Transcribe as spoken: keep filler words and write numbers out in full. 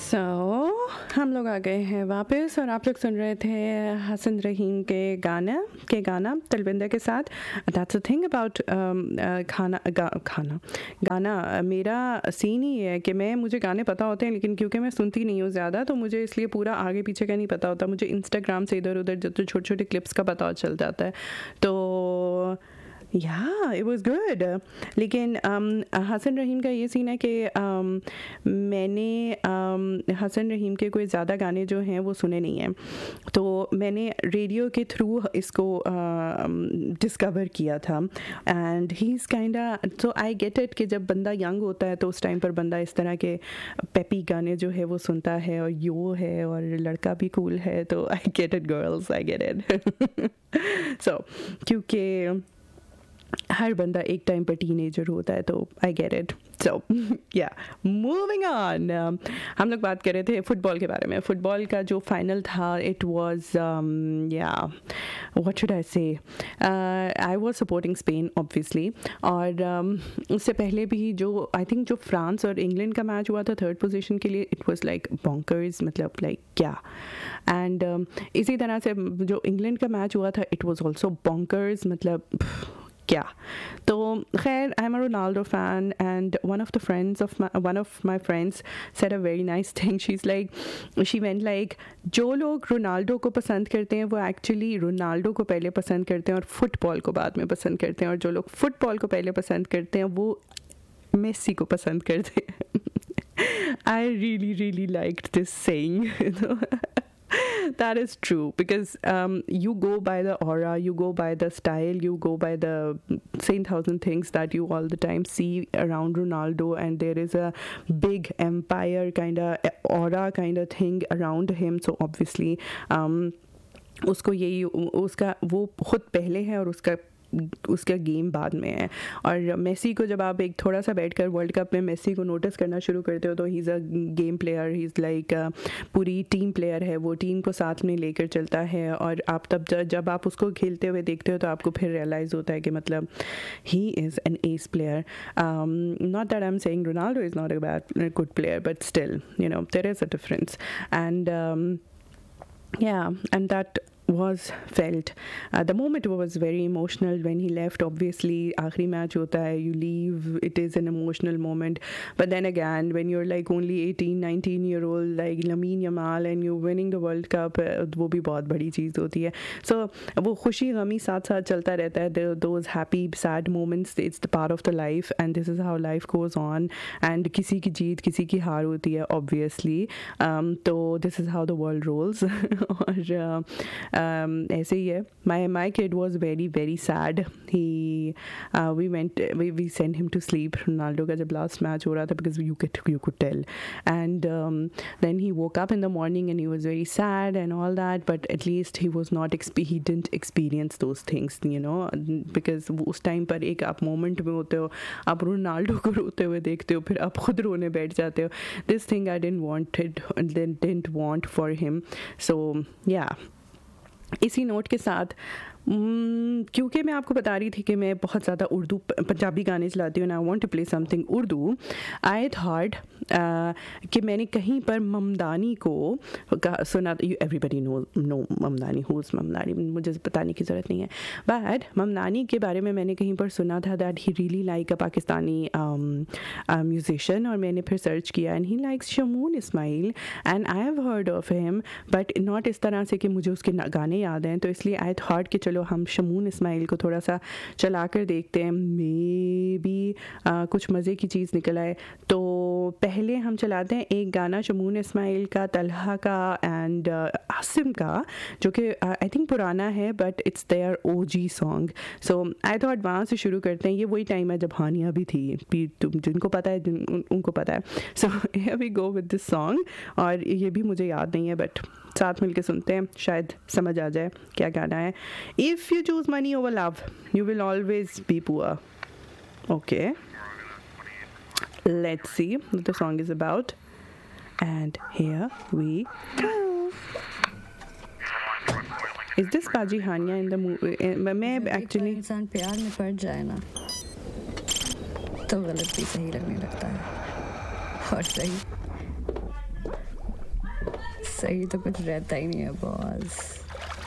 सो so, हम लोग आ गए हैं वापस और आप लोग सुन रहे थे हसन रहीम के गाना के गाना तलविंदर के साथ. दैट्स अ थिंग अबाउट खाना गा, खाना गाना. मेरा सीन ही है कि मैं मुझे गाने पता होते हैं लेकिन क्योंकि मैं सुनती नहीं हूँ ज़्यादा तो मुझे इसलिए पूरा आगे पीछे का नहीं पता होता. मुझे इंस्टाग्राम से इधर उधर जो छोटे छोटे क्लिप्स का पता चल जाता है. तो या इट वाज गुड. लेकिन um, हसन रहीम का ये सीन है कि um, मैंने um, हसन रहीम के कोई ज़्यादा गाने जो हैं वो सुने नहीं हैं. तो मैंने रेडियो के थ्रू इसको डिस्कवर uh, किया था. And he is kinda, so I get it कि जब बंदा यंग होता है तो उस टाइम पर बंदा इस तरह के पेपी गाने जो है वो सुनता है और यो है और लड़का भी कूल है. तो I get it girls, I get it. सो क्योंकि हर बंदा एक टाइम पर टीनेजर होता है तो आई गेट इट. सो या मूविंग ऑन. हम लोग बात कर रहे थे फुटबॉल के बारे में. फुटबॉल का जो फाइनल था इट वाज या व्हाट शुड आई से, I was supporting Spain obviously. और um, उससे पहले भी जो आई थिंक जो फ्रांस और इंग्लैंड का मैच हुआ था थर्ड पोजीशन के लिए, इट वाज लाइक बॉन्कर्स, मतलब लाइक क्या. एंड um, इसी तरह से जो इंग्लैंड का मैच हुआ था इट वाज आल्सो बॉन्कर्स, मतलब क्या. तो खैर, I am a Ronaldo fan and one of the friends of my one of my friends said a very nice thing. She is like she went like जो लोग Ronaldo को पसंद करते हैं वो एक्चुअली रोनाल्डो को पहले पसंद करते हैं और फुटबॉल को बाद में पसंद करते हैं, और जो लोग फुटबॉल को पहले पसंद करते हैं वो मेसी को पसंद करते हैं. I really really liked this saying. That is true because um, you go by the aura, you go by the style, you go by the same thousand things that you all the time see around Ronaldo, and there is a big empire kind of aura kind of thing around him. So obviously um, उसको यही उसका वो खुद पहले है और उसका उसका गेम बाद में है. और मेसी को जब आप एक थोड़ा सा बैठ कर वर्ल्ड कप में मेसी को नोटिस करना शुरू करते हो तो he is a game player, he is like पूरी टीम प्लेयर है. वो टीम को साथ में लेकर चलता है और आप तब जब आप उसको खेलते हुए देखते हो तो आपको फिर रियलाइज़ होता है कि मतलब he is an S player. Not that I am saying Ronaldo is not a bad good player, but still you know there is a difference. And yeah, and that was felt. Uh, the moment was very emotional when he left. Obviously aakhri match hota hai, you leave, it is an emotional moment. But then again, when you're like only eighteen nineteen year old like Lamine Yamal and you're winning the World Cup, wo bhi bahut badi cheez hoti hai. So wo khushi ghami sath sath chalta rehta hai. Those happy sad moments, it's the part of the life, and this is how life goes on. And kisi ki jeet kisi ki haar hoti hai obviously. Um, so this is how the world rolls. Or uh, Um, ऐसे ही है. My my kid was very very sad. He uh, we went we we sent him to sleep. Ronaldo का जब last match हो रहा था, because you could you could tell. And um, then he woke up in the morning and he was very sad and all that. But at least he was not exp- he didn't experience those things, you know, because उस time पर एक आप moment में होते हो, आप Ronaldo को रोते हुए देखते हो, फिर आप खुद रोने बैठ जाते हो. This thing I didn't wanted didn't want for him. So yeah. इसी नोट के साथ, क्योंकि मैं आपको बता रही थी कि मैं बहुत ज़्यादा उर्दू पंजाबी गाने चलाती हूँ ना, I want to play something Urdu. I thought कि मैंने कहीं पर ममदानी को सुना. Everybody know no Mamdani, who is Mamdani, मुझे बताने की ज़रूरत नहीं है. बट ममदानी के बारे में मैंने कहीं पर सुना था that he really like a Pakistani musician, और मैंने फिर सर्च किया and he likes Shamoon Ismail and I have heard of him, but not इस तरह से कि मुझे उसके गाने याद हैं. तो इसलिए आई थॉट कि चलो हम शमून इस्माइल को थोड़ा सा चला कर देखते हैं, मे बी कुछ मज़े की चीज़ निकल आए. तो पहले हम चलाते हैं एक गाना शमून इस्माइल का, तलहा का एंड आसिम का, जो कि आई थिंक पुराना है but it's there oh ji song. So I thought वहाँ से शुरू करते हैं. ये वही टाइम है जब हानिया भी थी, जिनको पता है जिन, उन, उनको पता है. So here we go with this song. और ये भी मुझे याद नहीं है बट साथ मिलके सुनते हैं, शायद समझ आ जाए क्या गाना है. If you choose money over love you will always be poor. Okay, let's see what the song is about, and here we go. Is this Baji Hania in the movie? मैं actually इंसान प्यार में पड़ जाए ना तो गलत भी सही लगने लगता है, और सही सही तो कुछ रहता ही नहीं है बॉस।